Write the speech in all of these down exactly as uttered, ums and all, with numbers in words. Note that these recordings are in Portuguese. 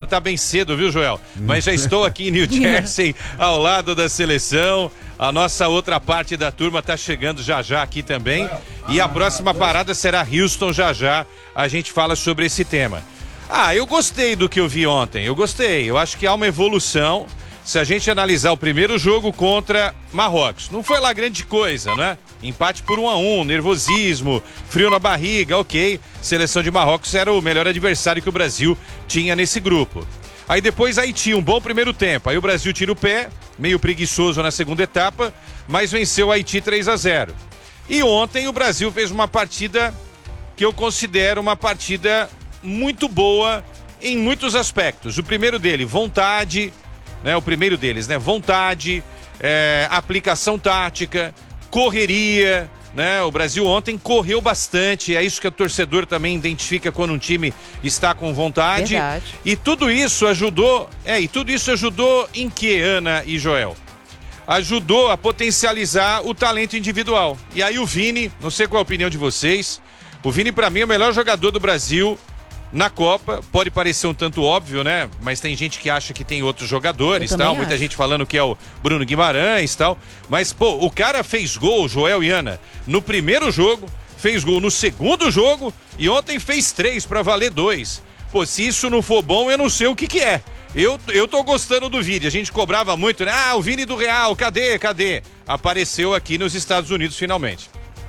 levantar bem cedo, viu, Joel? Mas já estou aqui em New Jersey, ao lado da seleção. A nossa outra parte da turma tá chegando já já aqui também. E a próxima parada será Houston já já. A gente fala sobre esse tema. Ah, eu gostei do que eu vi ontem. Eu gostei. Eu acho que há uma evolução. Se a gente analisar o primeiro jogo contra Marrocos, não foi lá grande coisa, né? Empate por um a um, nervosismo, frio na barriga, ok. Seleção de Marrocos era o melhor adversário que o Brasil tinha nesse grupo. Aí depois Haiti, um bom primeiro tempo. Aí o Brasil tira o pé, meio preguiçoso na segunda etapa, mas venceu o Haiti três a zero. E ontem o Brasil fez uma partida que eu considero uma partida muito boa em muitos aspectos. O primeiro dele, vontade... Né, o primeiro deles, né? Vontade, é, aplicação tática, correria, né? O Brasil ontem correu bastante, é isso que o torcedor também identifica quando um time está com vontade. Verdade. E tudo isso ajudou, é, e tudo isso ajudou em que, Ana e Joel? Ajudou a potencializar o talento individual. E aí o Vini, não sei qual é a opinião de vocês, o Vini pra mim é o melhor jogador do Brasil na Copa. Pode parecer um tanto óbvio, né? Mas tem gente que acha que tem outros jogadores, tal. Muita gente falando que é o Bruno Guimarães, tal. Mas, pô, o cara fez gol, Joel e Ana, no primeiro jogo, fez gol no segundo jogo e ontem fez três pra valer dois. Pô, se isso não for bom, eu não sei o que que é. Eu, eu tô gostando do Vini. A gente cobrava muito, né? Ah, o Vini do Real, cadê, cadê? Apareceu aqui nos Estados Unidos finalmente.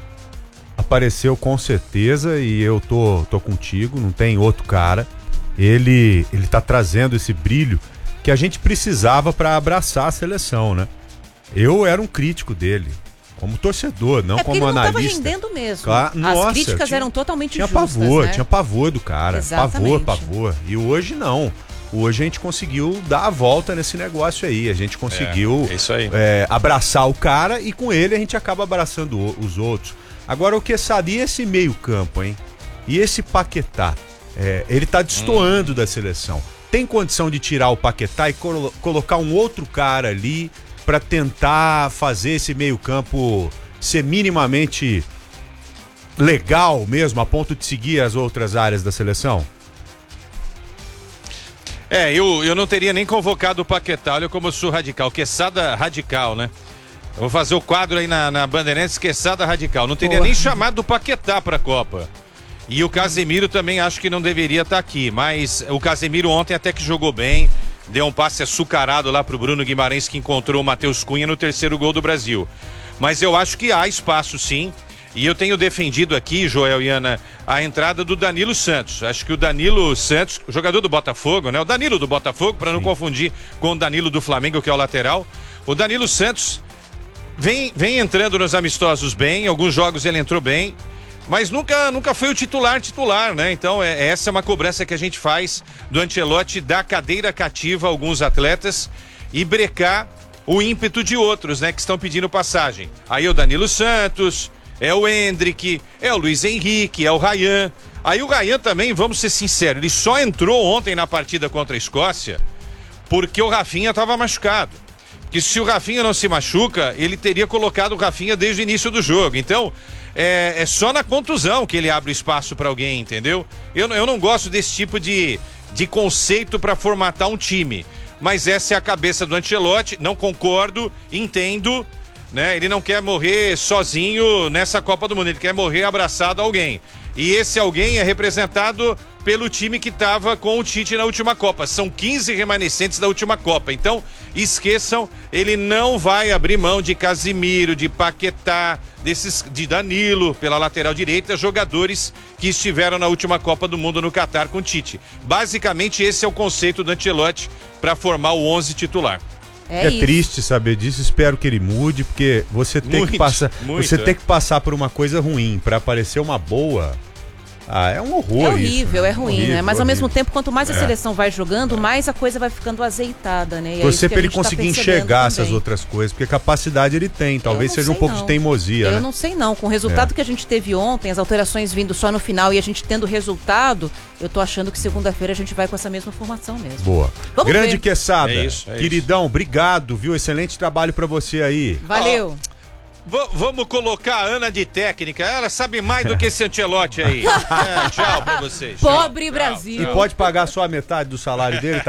Apareceu com certeza e eu tô, tô contigo, não tem outro cara. Ele, ele tá trazendo esse brilho que a gente precisava para abraçar a seleção, né? Eu era um crítico dele, como torcedor, não é como ele analista. Não estava rendendo mesmo. Claro, As nossa, críticas tinha, eram totalmente tinha justas, pavor, né? tinha pavor do cara, Exatamente. pavor, pavor. E hoje não. Hoje a gente conseguiu dar a volta nesse negócio aí. A gente conseguiu é, é isso aí. É, abraçar o cara e com ele a gente acaba abraçando os outros. Agora o que sabia esse meio campo, hein? E esse Paquetá? É, ele tá destoando hum. da seleção. Tem condição de tirar o Paquetá e colo- colocar um outro cara ali para tentar fazer esse meio campo ser minimamente legal mesmo, a ponto de seguir as outras áreas da seleção? É, eu, eu não teria nem convocado o Paquetá. Olha como eu sou radical. Quesada radical, né? Eu vou fazer o quadro aí na, na Bandeirantes, Quesada radical. Não teria Boa. nem chamado o Paquetá pra Copa. E o Casemiro também acho que não deveria estar aqui. Mas o Casemiro ontem até que jogou bem. Deu um passe açucarado lá pro Bruno Guimarães, que encontrou o Matheus Cunha no terceiro gol do Brasil. Mas eu acho que há espaço sim. E eu tenho defendido aqui, Joel e Ana, a entrada do Danilo Santos. Acho que o Danilo Santos, jogador do Botafogo, né? O Danilo do Botafogo, para não sim. confundir com o Danilo do Flamengo, que é o lateral. O Danilo Santos vem, vem entrando nos amistosos bem, alguns jogos ele entrou bem, mas nunca, nunca foi o titular titular, né? Então é, essa é uma cobrança que a gente faz do Ancelotti, dar cadeira cativa a alguns atletas e brecar o ímpeto de outros, né? Que estão pedindo passagem. Aí o Danilo Santos... É o Endrick, é o Luiz Henrique, é o Ryan. Aí o Ryan também, vamos ser sinceros, ele só entrou ontem na partida contra a Escócia porque o Rafinha estava machucado. Porque se o Rafinha não se machuca, ele teria colocado o Rafinha desde o início do jogo. Então, é, é só na contusão que ele abre espaço para alguém, entendeu? Eu, eu não gosto desse tipo de, de conceito para formatar um time. Mas essa é a cabeça do Ancelotti, não concordo, entendo... Né? Ele não quer morrer sozinho nessa Copa do Mundo, ele quer morrer abraçado a alguém. E esse alguém é representado pelo time que estava com o Tite na última Copa. São quinze remanescentes da última Copa. Então, esqueçam, ele não vai abrir mão de Casemiro, de Paquetá, desses, de Danilo, pela lateral direita, jogadores que estiveram na última Copa do Mundo no Catar com o Tite. Basicamente, esse é o conceito do Ancelotti para formar o onze titular. É, é triste saber disso, espero que ele mude, porque você tem muito, que passar, muito, você é. tem que passar por uma coisa ruim para aparecer uma boa. Ah, é um horror. É horrível, isso, é ruim, horrível, né? Mas ao horrível. mesmo tempo, quanto mais a é. seleção vai jogando, mais a coisa vai ficando azeitada, né? E você é para ele conseguir tá enxergar também. essas outras coisas, porque capacidade ele tem, talvez seja um pouco não. de teimosia, Eu né? não sei não, com o resultado é. que a gente teve ontem, as alterações vindo só no final e a gente tendo resultado, eu tô achando que segunda-feira a gente vai com essa mesma formação mesmo. Boa. Vamos Grande ver. Quesada, é isso, é queridão, isso. obrigado, viu? Excelente trabalho para você aí. Valeu. Oh. V- vamos colocar a Ana de técnica, ela sabe mais do que esse Ancelotti aí. É, tchau pra vocês. Pobre tchau, Brasil. tchau. E pode pagar só a metade do salário dele, tá?